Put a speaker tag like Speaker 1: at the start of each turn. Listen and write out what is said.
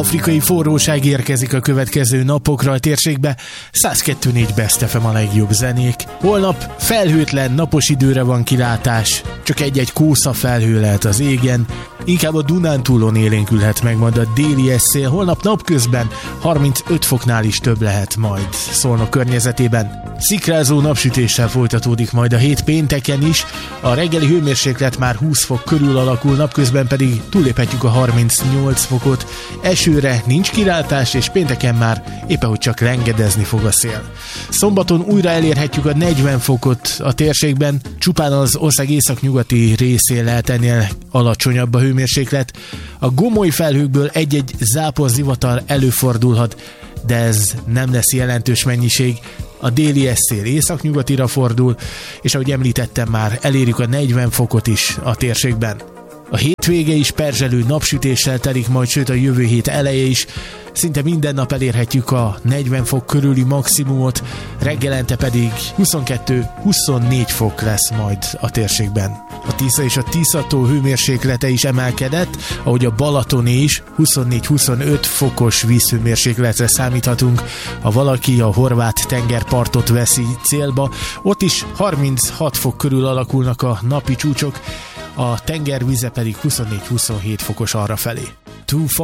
Speaker 1: afrikai forróság érkezik a következő napokra a térségbe. 102.4 Best FM a legjobb zenék. Holnap felhőtlen, napos időre van kilátás. Csak egy-egy kósza felhő lehet az égen. Inkább a Dunántúlon élénkülhet meg majd a déli szél. Holnap napközben 35 foknál is több lehet majd Szolnok környezetében. Szikrázó napsütéssel folytatódik majd a hét pénteken is. A reggeli hőmérséklet már 20 fok körül alakul, napközben pedig túlléphetjük a 38 fokot. Esőre nincs kilátás, és pénteken már éppen hogy csak rengedezni fog a szél. Szombaton újra elérhetjük a 40 fokot a térségben, csupán az ország északnyugati részén lehet ennél alacsonyabb a hőmérséklet. A gomoly felhőkből egy-egy zápor zivatar előfordulhat, de ez nem lesz jelentős mennyiség. A déli szél északnyugatira fordul, és ahogy említettem már, elérjük a 40 fokot is a térségben. A hétvége is perzselő napsütéssel telik majd, sőt a jövő hét eleje is. Szinte minden nap elérhetjük a 40 fok körüli maximumot, reggelente pedig 22-24 fok lesz majd a térségben. A Tisza és a Tiszató hőmérséklete is emelkedett, ahogy a Balatoné is 24-25 fokos vízhőmérsékletre számíthatunk. Ha valaki a horvát tengerpartot veszi célba, ott is 36 fok körül alakulnak a napi csúcsok, a tengervíze pedig 24-27 fokos arrafelé. 2